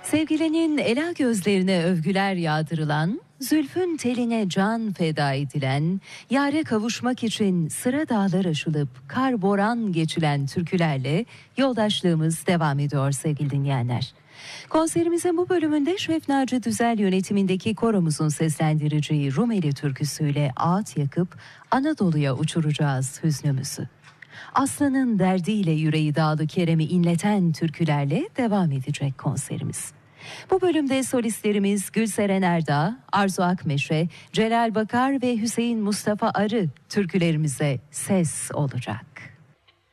Sevgilinin ela gözlerine övgüler yağdırılan, zülfün teline can feda edilen, yâre kavuşmak için sıra dağlar aşılıp kar boran geçilen türkülerle yoldaşlığımız devam ediyor sevgili dinleyenler. Konserimizin bu bölümünde Şef Naci Düzel yönetimindeki koromuzun seslendireceği Rumeli türküsüyle ağıt yakıp Anadolu'ya uçuracağız hüznümüzü. Aslanın derdiyle yüreği dağlı Kerem'i inleten türkülerle devam edecek konserimiz. Bu bölümde solistlerimiz Gülseren Erdağ, Arzu Akmeşe, Celal Bakar ve Hüseyin Mustafa Arı türkülerimize ses olacak.